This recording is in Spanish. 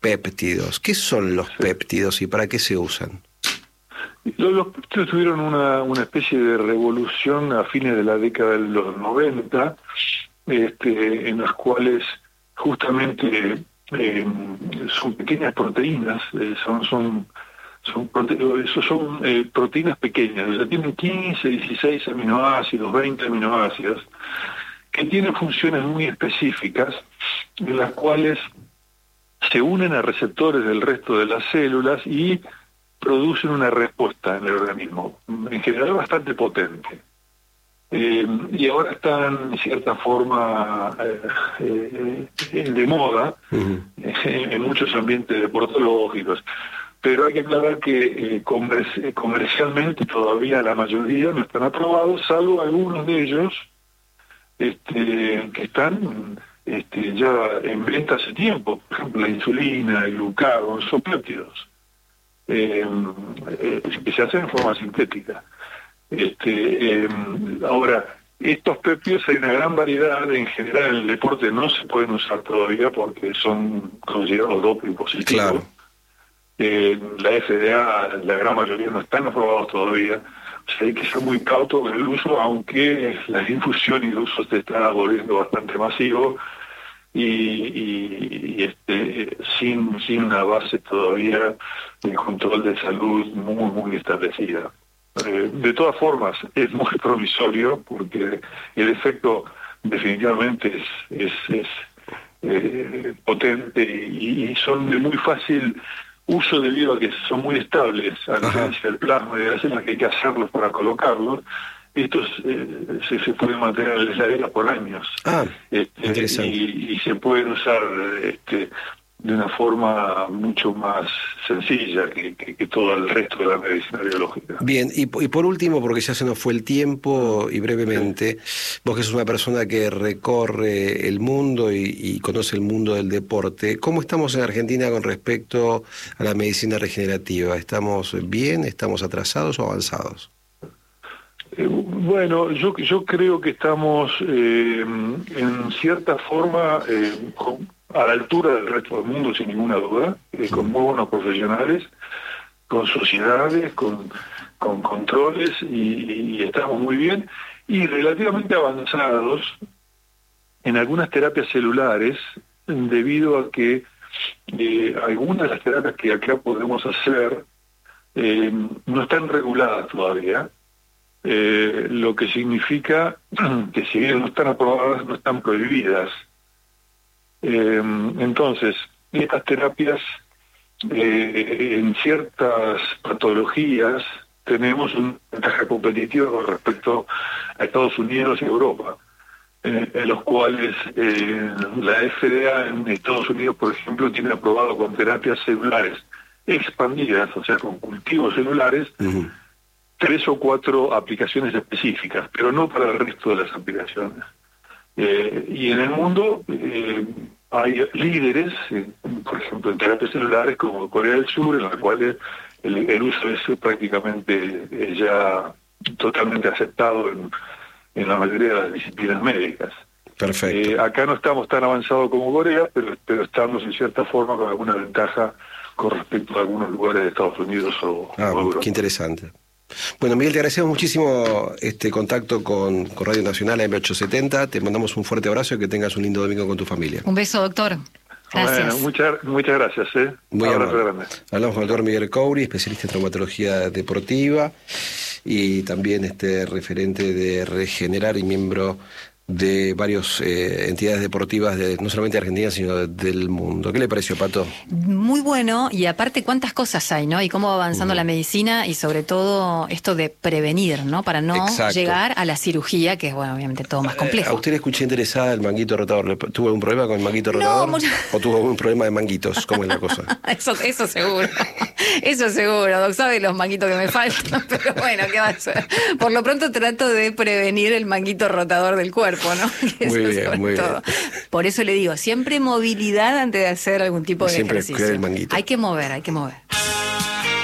péptidos. ¿Qué son los péptidos y para qué se usan? Los péptidos tuvieron una especie de revolución a fines de la década de los 90, en las cuales justamente son pequeñas proteínas, son proteínas pequeñas, o sea, tienen 15, 16 aminoácidos, 20 aminoácidos, que tienen funciones muy específicas, en las cuales se unen a receptores del resto de las células y producen una respuesta en el organismo, en general bastante potente. Y ahora están, en cierta forma, de moda en muchos ambientes deportológicos. Pero hay que aclarar que comercialmente todavía la mayoría no están aprobados, salvo algunos de ellos que están ya en venta hace tiempo. Por ejemplo, la insulina, el glucagón, son péptidos que se hacen en forma sintética. Ahora, estos péptidos hay una gran variedad. En general en el deporte no se pueden usar todavía porque son considerados doping positivos. Claro. La FDA, la gran mayoría no están aprobados todavía. O sea, hay que ser muy cauto con el uso, aunque la difusión y el uso se está volviendo bastante masivo y sin una base todavía de control de salud muy establecida. De todas formas, es muy provisorio porque el efecto definitivamente es potente y son de muy fácil uso debido a que son muy estables, a diferencia del plasma y de las células, que hay que hacerlos para colocarlos. Estos se pueden mantener en la heladera por años. Interesante. Y se pueden usar de una forma mucho más sencilla que todo el resto de la medicina biológica. Bien, y por último, porque ya se nos fue el tiempo, y brevemente, vos que sos una persona que recorre el mundo y conoce el mundo del deporte, ¿cómo estamos en Argentina con respecto a la medicina regenerativa? ¿Estamos bien? ¿Estamos atrasados o avanzados? Bueno, yo creo que estamos en cierta forma a la altura del resto del mundo, sin ninguna duda, con muy buenos profesionales, con sociedades, con controles, y estamos muy bien, y relativamente avanzados en algunas terapias celulares, debido a que algunas de las terapias que acá podemos hacer no están reguladas todavía. Lo que significa que si bien no están aprobadas, no están prohibidas. Entonces, estas terapias en ciertas patologías tenemos una ventaja competitiva con respecto a Estados Unidos y Europa, en los cuales la FDA en Estados Unidos, por ejemplo, tiene aprobado con terapias celulares expandidas, o sea, con cultivos celulares, 3 o 4 aplicaciones específicas, pero no para el resto de las aplicaciones. Y en el mundo hay líderes, por ejemplo, en terapias celulares como Corea del Sur, en la cual el uso es prácticamente ya totalmente aceptado en la mayoría de las disciplinas médicas. Perfecto. Acá no estamos tan avanzados como Corea, pero estamos en cierta forma con alguna ventaja con respecto a algunos lugares de Estados Unidos o Europa. Qué interesante. Bueno, Miguel, te agradecemos muchísimo este contacto con Radio Nacional AM870. Te mandamos un fuerte abrazo y que tengas un lindo domingo con tu familia. Un beso, doctor. Gracias. Bueno, muchas gracias. Muy abrazo grande. Hablamos con el doctor Miguel Coury, especialista en traumatología deportiva y también referente de Regenerar y miembro de varias entidades deportivas, no solamente de Argentina, sino del mundo. ¿Qué le pareció, Pato? Muy bueno, y aparte cuántas cosas hay, ¿no? Y cómo va avanzando la medicina y sobre todo esto de prevenir, ¿no? Para no llegar a la cirugía, que es, bueno, obviamente todo más complejo. ¿A usted le escuché interesada el manguito rotador? ¿Tuvo algún problema con el manguito rotador? ¿O tuvo algún problema de manguitos? ¿Cómo es la cosa? Eso seguro. Eso seguro, Doc, sabe los manguitos que me faltan, pero bueno, ¿qué va a hacer? Por lo pronto trato de prevenir el manguito rotador del cuerpo, ¿no? Muy bien, muy bien. Por eso le digo, siempre movilidad antes de hacer algún tipo de siempre ejercicio. Cuidar el manguito. Hay que mover.